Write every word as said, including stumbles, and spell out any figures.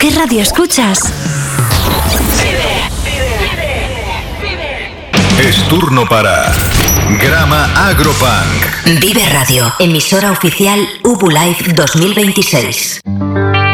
¿Qué radio escuchas? Es turno para Grama Agropunk. Vive Radio, emisora oficial Ubu Live dos mil veintiséis.